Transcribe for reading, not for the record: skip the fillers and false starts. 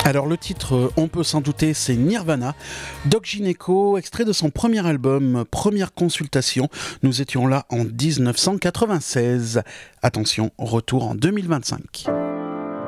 Alors le titre, on peut s'en douter, c'est Nirvana, Doc Gineco, extrait de son premier album, Première Consultation. Nous étions là en 1996. Attention, retour en 2025.